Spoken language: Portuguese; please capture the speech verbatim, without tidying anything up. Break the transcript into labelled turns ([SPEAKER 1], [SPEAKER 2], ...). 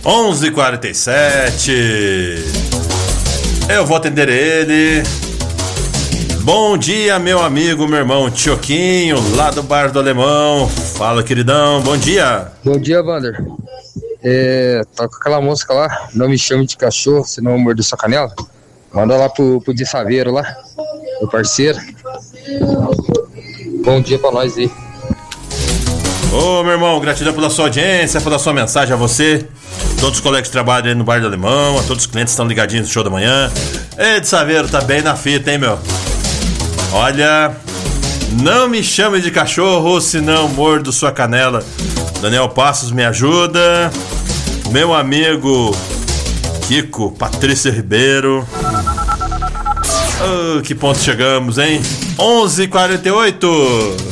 [SPEAKER 1] onze e quarenta e sete. Eu vou atender ele. Bom dia, meu amigo, meu irmão Tioquinho, lá do Bar do Alemão. Fala, queridão, bom dia.
[SPEAKER 2] Bom dia, Wander. É, tá com aquela música lá, não me chame de cachorro, senão eu mordo sua canela. Manda lá pro, pro de Saveiro lá, meu parceiro. Bom dia pra nós aí.
[SPEAKER 1] Ô, meu irmão, gratidão pela sua audiência, pela sua mensagem a você, todos os colegas que trabalham aí no Bar do Alemão, a todos os clientes que estão ligadinhos no show da manhã. Ei, de Saveiro, tá bem na fita, hein, meu? Olha, não me chame de cachorro, senão mordo sua canela. Daniel Passos me ajuda. Meu amigo Kiko, Patrícia Ribeiro. Oh, que ponto chegamos, hein? onze e quarenta e oito.